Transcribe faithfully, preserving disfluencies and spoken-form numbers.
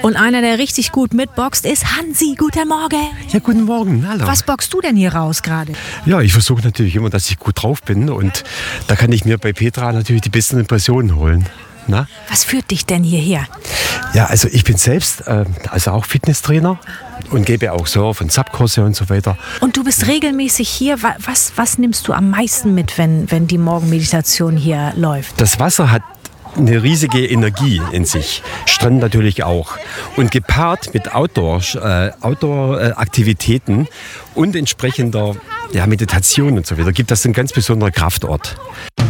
Und einer, der richtig gut mitboxt, ist Hansi. Guten Morgen. Ja, guten Morgen. Hallo. Was boxst du denn hier raus gerade? Ja, ich versuche natürlich immer, dass ich gut drauf bin. Und da kann ich mir bei Petra natürlich die besten Impressionen holen. Na? Was führt dich denn hierher? Ja, also ich bin selbst äh, also auch Fitnesstrainer und gebe auch Surf- und Subkurse und so weiter. Und du bist regelmäßig hier. Was, was nimmst du am meisten mit, wenn, wenn die Morgenmeditation hier läuft? Das Wasser hat eine riesige Energie in sich, Strand natürlich auch. Und gepaart mit Outdoor, äh, Outdoor-Aktivitäten und entsprechender ja, Meditation und so weiter gibt das einen ganz besonderen Kraftort.